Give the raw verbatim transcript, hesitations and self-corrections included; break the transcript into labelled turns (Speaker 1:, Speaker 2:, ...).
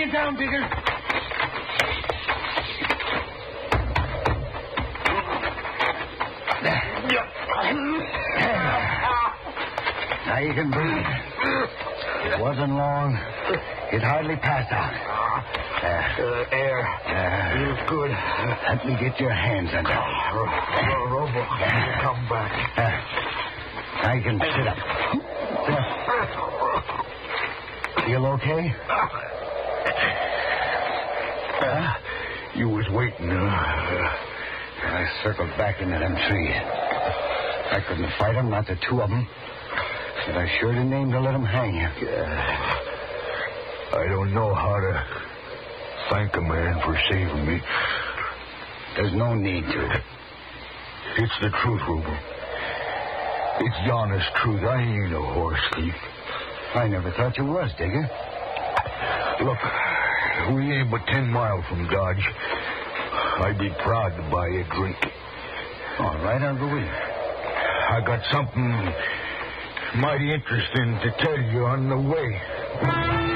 Speaker 1: it down, Digger.
Speaker 2: Now you can breathe. It wasn't long. You'd hardly pass out.
Speaker 1: Uh, uh, air.
Speaker 2: Uh,
Speaker 1: Feels good.
Speaker 2: Let me get your hands under.
Speaker 1: Uh, Robo, come back.
Speaker 2: Uh, now you can sit up. Sit up. Feel okay?
Speaker 1: Uh, you was waiting. Uh,
Speaker 2: I circled back into them trees. I couldn't fight them, not the two of them. But I sure didn't aim to let them hang you.
Speaker 1: Uh, I don't know how to thank a man for saving me.
Speaker 2: There's no need to.
Speaker 1: It's the truth, Ruben. It's the honest truth. I ain't a horse thief.
Speaker 2: I never thought you was, Digger.
Speaker 1: Look, we ain't but ten miles from Dodge. I'd be proud to buy you a drink.
Speaker 2: All right, I'll go with you.
Speaker 1: I got something mighty interesting to tell you on the way.